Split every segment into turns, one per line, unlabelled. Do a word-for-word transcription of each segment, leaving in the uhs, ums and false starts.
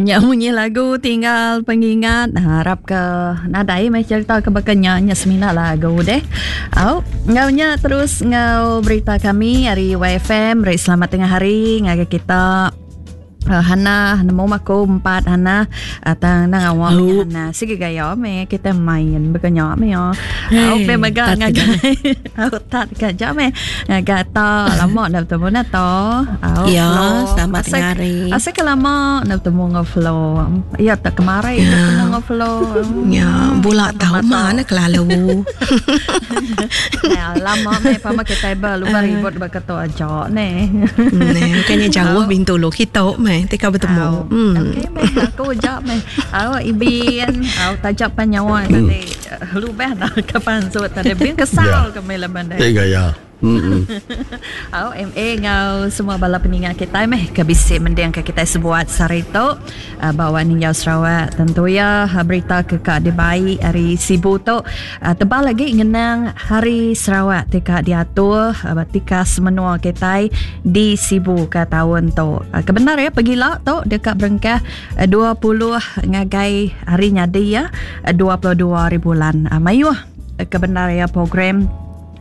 Nyanyi lagu tinggal pengingat harap ke nadai mai cerita ke bakanya semina lagu deh. Au ngaunya terus ngau berita kami hari Y F M. Rai selamat tengah hari ngaga kita Uh, Hana nemu mako empat Hana atang nang awak oh. Hana sige gaya me kita main beganya me yo au pe maga ngagai au tat gaja me ngata lama dah temu na to au
ya selamat tengah hari
asal lama dah temu ngoflow ya tak kemarin temu ngoflow
ya bola tahu mana kelalu
ya lama me pama kita baru ribut bakato aja ne
ne kayaknya jauh bintu lo kita me tika bertemu.
Hmm. Okey, baik. Aku jawab meh. Awak ibian, awak tajak panyawa tadi. Lu beh dah kapan suat tadi bin kesal ke mela bandai.
Tega ya. Hmm.
Awak M A ngau semua bala peningat kita meh ke bisi mending ke kita sebuat sarito uh, bawa Ninjau Sarawak tentu ya berita ke Kak Dibai hari Sibu tu uh, tebal lagi ngenang hari Sarawak tika diatur uh, tika semenua kita di Sibu ke tahun tu uh, kebenar ya pergilah tu dekat berengkah uh, dua puluh ngagai hari nyadi ya uh, dua puluh dua hari bulan uh, Mayu uh, kebenar ya program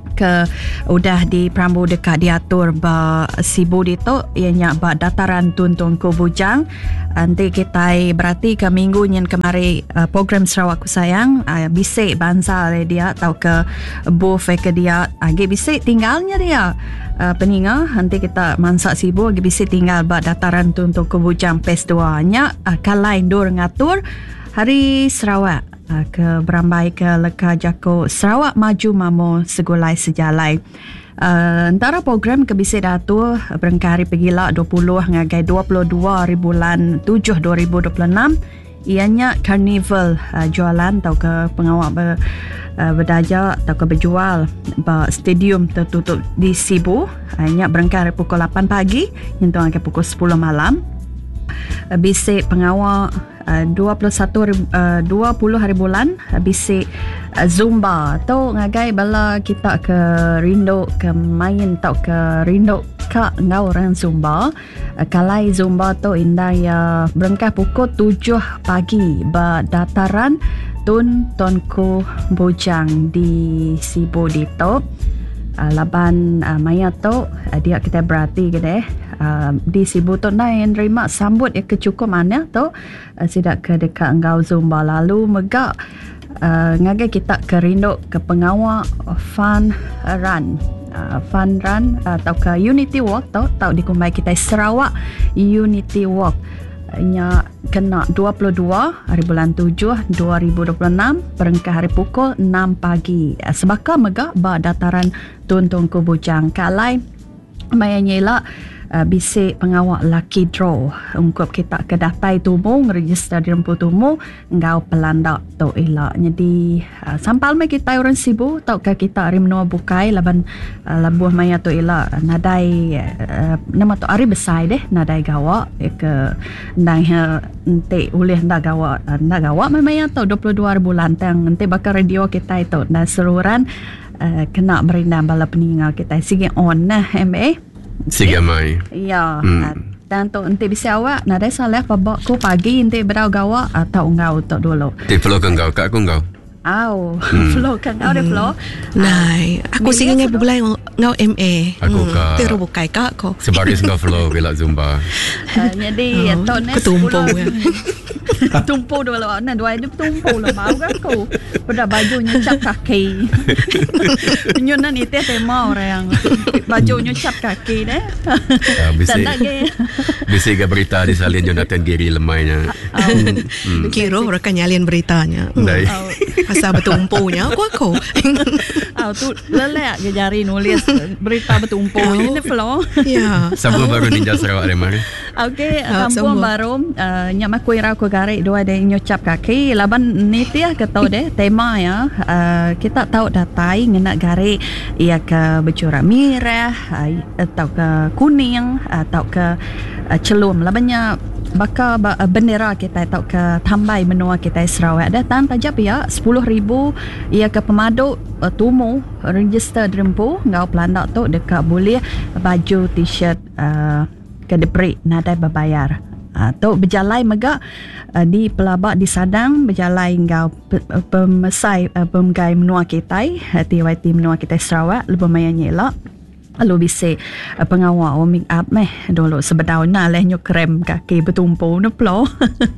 ke udah di Prambu dekat diatur ba Sibu dito ianya ba dataran tuntun ku bujang nanti kita berarti ke minggu nyen kemari uh, program Sarawak ku sayang uh, bisik bangsa dia atau ke buff ke dia agi bisik tinggalnya dia uh, peninga nanti kita mansak Sibu agi bisik tinggal ba dataran tuntun ku bujang pes dua nya uh, kalai dur ngatur hari Sarawak Uh, ke berambai ke leka jako Sarawak maju mamo segulai sejalai. Uh, antara program ke bisik datuk berengkari pergilah dua puluh ngagai dua puluh dua hari bulan tujuh dua ribu dua puluh enam ianya karnival uh, jualan atau ke pengawal ber, uh, berdaja atau ke berjual ba stadium tertutup di Sibu ianya berengkari pukul lapan pagi hingga ke pukul sepuluh malam. Uh, bisik pengawal Uh, dua puluh satu uh, dua puluh hari bulan uh, bisik uh, Zumba tu ngagai bala kita ke rindu ke main tau ke rindu ka ngau orang Zumba uh, kalai Zumba tu indah ya berengkah pukul tujuh pagi ba dataran Tun Tonku Bujang di Sibu dito uh, laban uh, maya tu uh, dia kita berarti ke deh Uh, di Sibu tu na yang terima sambut ya kecukup mana tu uh, sidak ke dekat engkau Zumba lalu megak uh, ngagai kita kerindu ke pengawal fun run uh, fun run uh, atau ke Unity Walk tau tau dikumbai kita Sarawak Unity Walk nya kena dua puluh dua hari bulan tujuh dua ribu dua puluh enam berengkah hari pukul enam pagi uh, sebaka megak ba dataran Tuntun ku Bujang kalai mayanya lah Uh, bisik pengawal lucky draw ungkup kita ke datai tumu register di rempu tumu engkau pelandak tu elak jadi uh, sampal mai kita orang Sibu tau ke kita rimno bukai laban uh, labuh maya tu elak nadai uh, nama tu ari besai deh nadai gawak ke ndang ente ulih ndak gawak ndak gawak mai maya tu dua puluh dua bulan tang ente bakal radio kita itu dan seluruhan uh, kena merindam bala peninggal kita sige on nah M A
Sige mai.
Ya. Hmm. Dan tu nanti bisa awak nadai salah babak ku pagi nanti berau gawa atau engau tu dulu.
Ti flow kan gau kak ku ngau.
Au, hmm. flow kan ngau de flow.
Nai, aku sih ngau bulai ngau M A.
Aku ka.
Teru bukai kak ko.
Sebagai ngau flow bila Zumba.
Jadi tu ni
ketumpu ya.
Tumpu dua lawan nah dua itu tumpu lah mau kan aku pada bajunya cap kaki nyunan itu tema orang bajunya cap kaki deh
uh, bisik bisik ke berita di salin Jonathan Giri lemainya
hmm. kira orang kan nyalin beritanya hmm. asal bertumpunya aku aku
oh, tu lelak ke jari nulis berita bertumpu oh. Ini flow
ya
sabun baru Ninja Sarawak deh mari
okey sabun baru uh, nyamak kuira ku gari dua ada nyucap kaki laban niti ya ketau deh tema ya uh, kita tahu datai ngena gari ia ke bercorak merah uh, atau ke kuning atau ke uh, celum labannya bakal uh, bendera kita atau ke tambai menua kita Sarawak datang tajap ya sepuluh ribu ia ke pemadu uh, tumu register drempu ngau pelandak tu dekat boleh baju t-shirt uh, ke debrik nadai berbayar. Uh, tu berjalai megak uh, di pelabak di Sadang berjalai ngau pemesai uh, pemgai menua kitai T Y T menua kitai Sarawak lebih mayan elok lalu bisa uh, pengawal warming up meh dulu sebedau na leh nyo krem kaki bertumpu no plo.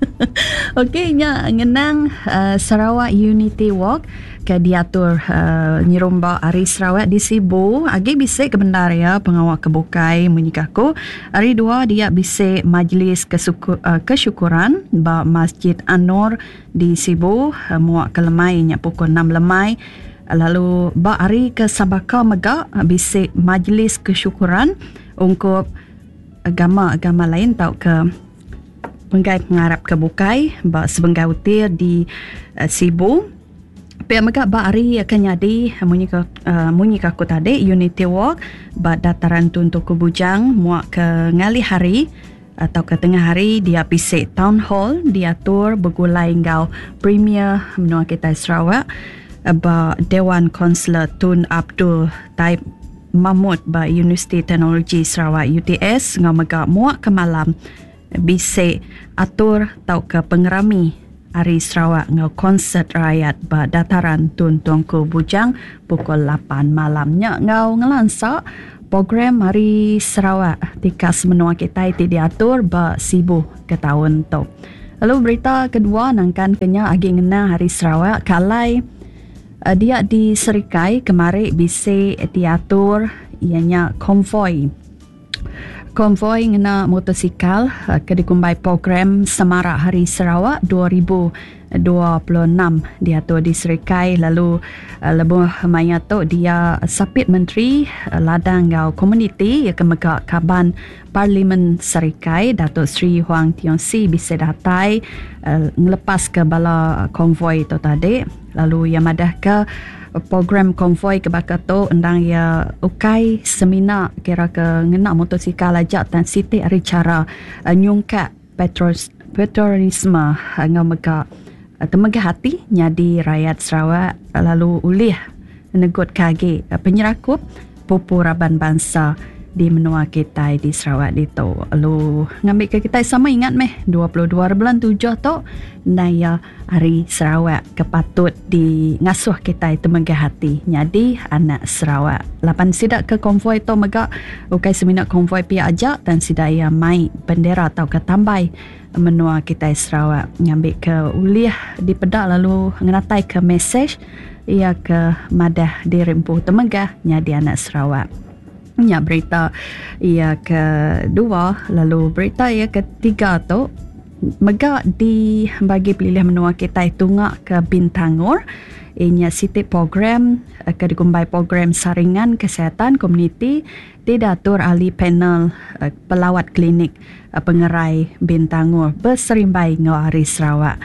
Okey nya ngenang uh, Sarawak Unity Walk ke diatur uh, nyiromba Ari Sarawak di Sibu agi bisa kebenar ya pengawal kebukai menyikaku hari dua dia bisa majlis kesuku, uh, kesyukuran ba Masjid An-Nur di Sibu uh, muak ke lemai nya pukul enam lemai lalu ba hari ke Sabaka Megak uh, bisa majlis kesyukuran untuk agama-agama lain tau ke penggai pengarap kebukai ba sebenggai utir di uh, Sibu. Pihak megak ba hari akan jadi munyi ka uh, munyi kaku tadi Unity Walk ba dataran Tuntu Kubujang muak ke ngali hari atau ke tengah hari dia pisik Town Hall diatur bergulai ngau Premier menua kita Sarawak ba Dewan Konsular Tun Abdul Taib Mahmud ba Universiti Teknologi Sarawak U T S ngau megak muak ke malam bisik atur tau ke pengerami Hari Sarawak ngau konsert rakyat ba dataran Tun Tuanku Bujang pukul lapan malamnya ngau ngelansak program Hari Sarawak tikas menua kita itu diatur ba Sibu ke tahun tu. Lalu berita kedua nangkan kenya agi ngena Hari Sarawak kalai uh, dia di Serikai kemari bisa diatur ianya konvoi konvoi ngena motosikal uh, ke dikumbai program Semarak Hari Sarawak dua ribu dua puluh enam diatur di Serikai lalu uh, lebih maya tu dia sapit menteri uh, ladang ngau komuniti ya kemegak kaban Parlimen Serikai Datuk Seri Huang Tiong Si bisa datai uh, ngelepas ke bala konvoi tu tadi lalu yang madah ke program konvoi ke bakal tu endang ya ukai seminar kira ke ngena motosikal ajak dan siti hari cara uh, nyungkat petros petrolisme uh, ngau megak uh, temegah hati nyadi rakyat Sarawak uh, lalu ulih negut kage uh, penyerakup pupuraban bangsa di menua kita di Sarawak itu. Lalu ngambil ke kita sama ingat meh dua puluh dua bulan tujuh tu naya Hari Sarawak kepatut di ngasuh kita itu megah hati nyadi anak Sarawak. Lapan sidak ke konvoi tu megak ukai seminar konvoi pihak ajak dan sidak ia mai bendera atau ke tambai menua kita Sarawak ngambil ke uliah di pedak lalu ngenatai ke mesej ia ke madah di rempuh temegah nyadi anak Sarawak. Ya berita ia kedua lalu berita ia ketiga tu megak di bagi pilih menua kita tungak ke Bintangor inya siti program ke dikumbai program saringan kesihatan komuniti didatur ahli panel pelawat klinik pengerai Bintangor berserimbai ngau Hari Sarawak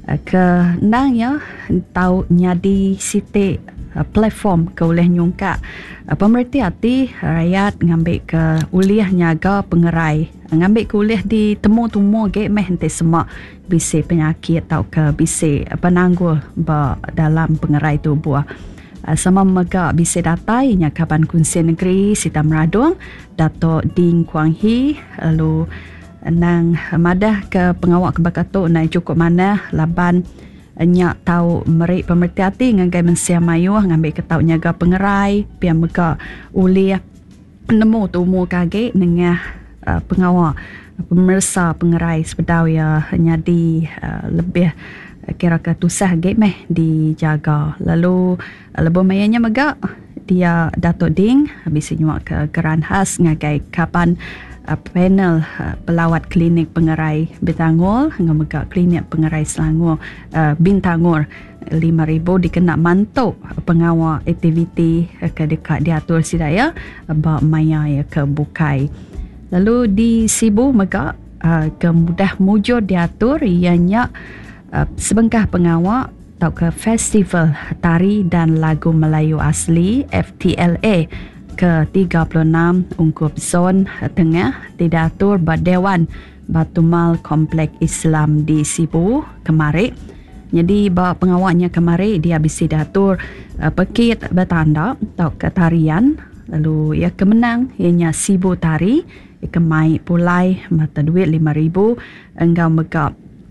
ke nang ya tau nyadi siti platform ke oleh nyungka pemerhati hati rakyat ngambil ke uliah nyaga pengerai ngambil ke uliah di temu-temu ke meh henti semak bisi penyakit atau ke bisi penanggul ba dalam pengerai tubuh sama megak bisi datai nya Kaban Kunsi Negeri Sita Meradung Datuk Ding Kuang Hee lalu nang madah ke pengawak kebakatuk nang cukup mana laban nyak tahu merik pemerhati hati ngagai mensia mayuh ngambil ketau nyaga pengerai pian mega uliah nemu tumu kage nengah uh, pengawal pemersa pengerai sepedau ya nyadi uh, lebih uh, kira ke tusah ge meh dijaga lalu uh, lebih mayanya mega dia Datuk Ding habis nyuak ke geran khas ngagai kapan Uh, panel uh, pelawat klinik pengerai Bintangor dengan megak klinik pengerai Selangor uh, Bintangor lima ribu dikena mantuk pengawal aktiviti uh, ke dekat diatur sidaya uh, ba maya ya ke bukai lalu di Sibu megak uh, ke mudah mujur diatur ianya uh, sebengkah pengawal atau ke Festival Tari dan Lagu Melayu Asli F T L A ke tiga puluh enam ungkup zon tengah didatur Dewan Batumal Komplek Islam di Sibu kemari. Jadi ba pengawalnya kemari dia bisa diatur uh, pekit bertanda atau ketarian lalu ia kemenang ianya Sibu Tari Kemai pulai mata duit lima ribu. Engkau megap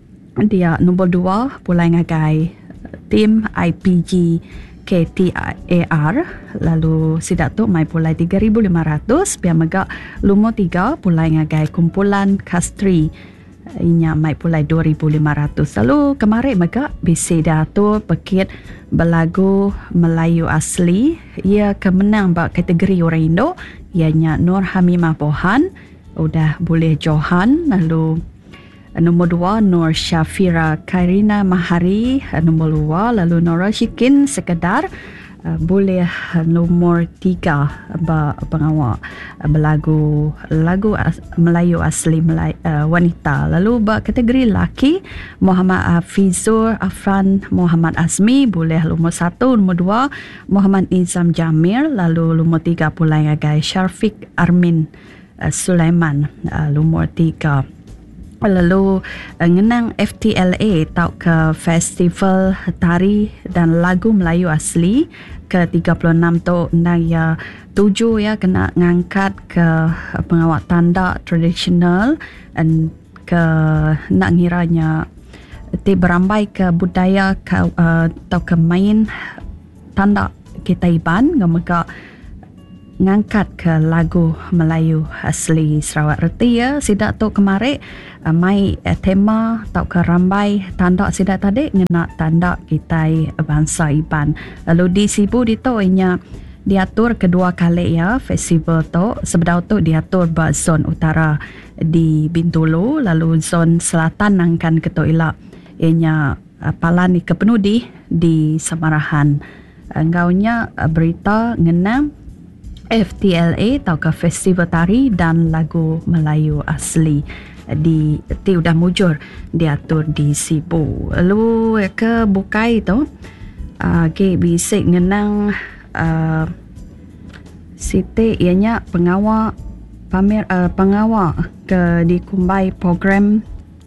dia nombor dua pulai ngagai tim I P G K T A R. Lalu sidak tu mai pulai tiga ribu lima ratus. Biar megak lumur tiga pulai ngagai kumpulan Kastri. Inya mai pulai dua ribu lima ratus. Lalu kemarin megak bisi dia tu pekit berlagu Melayu asli. Ia kemenang bak kategori orang Indo. Ianya Nur Hamimah Pohan. Udah boleh Johan. Lalu nombor dua Nur Syafira Kairina Mahari. Nombor dua lalu Nora Syikin Sekedar. Uh, boleh nombor tiga pengawal uh, berlagu lagu as, Melayu asli Melay, uh, wanita. Lalu bak kategori laki Muhammad Hafizur Afran Muhammad Azmi boleh nombor satu. Nombor dua Muhammad Izam Jamir. Lalu nombor tiga pula ngagai Syarfiq Armin uh, Sulaiman. Uh, nombor tiga. Lalu uh, ngenang F T L A tau ke Festival Tari dan Lagu Melayu Asli ke tiga puluh enam tu ya tujuh ya kena ngangkat ke pengawal tanda tradisional dan ke nak ngiranya ti berambai ke budaya ke uh, tau ke main tanda kita Iban ngamega ngangkat ke lagu Melayu asli Sarawak Reti ya. Sidak tu kemarin uh, mai uh, tema tau ke rambai tanda sidak tadi ngena tanda kita bangsa Iban. Lalu di Sibu di tu inya diatur kedua kali ya festival tu. Sebelum tu diatur ba zon utara di Bintulu, lalu zon selatan angkan ke Toilak inya uh, Palani ke Penudi di Samarahan. Engaunya uh, berita ngenang F T L A tau ke Festival Tari dan Lagu Melayu Asli di ti udah mujur diatur di Sibu. Lalu ke Bukai tu uh, ke bisik ngenang uh, siti ianya pengawal pamer uh, pengawal ke di Kumbai program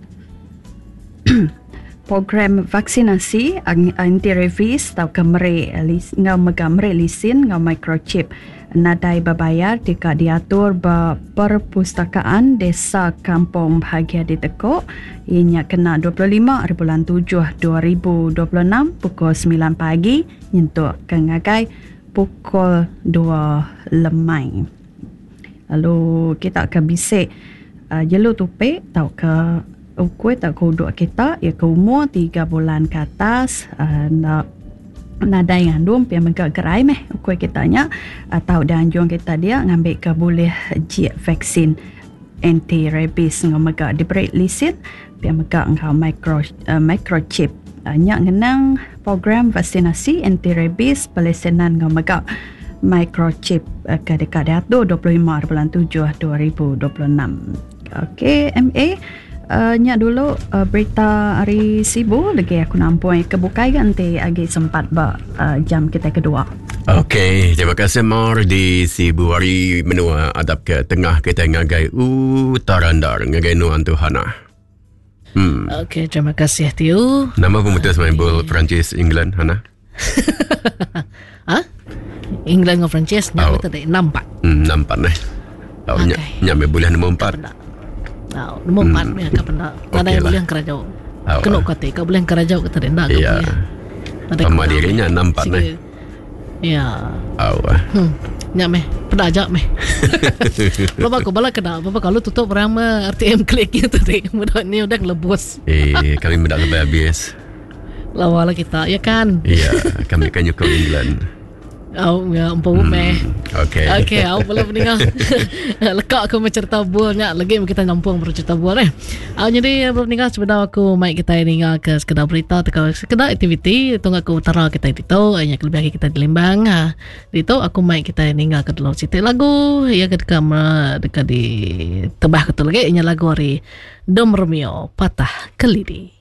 program vaksinasi anti-rabies tau ke mere ngau mega mere lisin ngau microchip nadai berbayar jika diatur ba perpustakaan Desa Kampung Bahagia di Tekok. Ianya kena dua puluh lima bulan tujuh dua ribu dua puluh enam pukul sembilan pagi nyentuk ke ngagai pukul dua lemai. Lalu kita akan bisik uh, jelu tupik tau ke ukui tak kuduk kita ia ke umur tiga bulan ke atas uh, nak nadai ngandung pia megak gerai meh ukui kitanya atau dan juang kita dia ngambil ke boleh ji vaksin anti rabies ngau megak diberi lisin pia megak ngau micro uh, microchip uh, nyak ngenang program vaksinasi anti rabies pelesenan ngau megak microchip uh, ke dekat diatur dua puluh lima bulan tujuh dua ribu dua puluh enam. Okey M A Uh, nyak dulu uh, berita hari Sibu lagi aku nampuai kebukai kan nanti lagi sempat ba uh, jam kita kedua.
Okey, terima kasih Mar di Sibu hari menua adap ke tengah kita ngagai utarandar ngagai nuan Tuhana. Hmm.
Okey, terima kasih Tiu.
Nama pemutus main bola Perancis England Hana.
Ha? England dengan Perancis nak oh. Tadi enam empat.
Hmm, enam empat nih. Oh, okay. Nyak nyak boleh nombor empat.
Oh, nombor empat ni akan pernah. Ada yang boleh kerajau. Kena kata kau boleh kerajau kata rendah kau
ya. Sama dirinya enam empat ni.
Ya.
Awak.
Hmm. Nyak meh, pernah ajak meh. Bapa kau bala kena, bapa kalau tutup perama R T M klik gitu tadi. Mudah ni udah ngelebus.
Eh, kami mendak sampai habis.
Lawala kita, ya kan?
Iya, kami kan nyokong England.
Oh, ya, empat umeh.
Okay.
Okay, aku boleh mendengar. Lekak aku mencerita bualnya. Lagi kita nampung bercerita bual eh. Aku jadi belum mendengar sebenarnya aku mic kita dengar ke sekedar berita atau sekedar aktiviti. Tunggu aku utara kita itu. Hanya lebih kita di Lembang. Itu aku mic kita dengar ke dalam situ lagu. Ya ketika dekat di tebah ketul lagi. Ini lagu hari Dom Romeo Patah Kelidi.